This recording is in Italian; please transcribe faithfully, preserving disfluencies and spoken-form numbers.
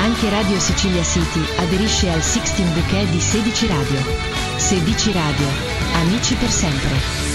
Anche Radio Sicilia City aderisce al Sixteen Bouquet di Sedici Radio. Sedici Radio. Amici per sempre.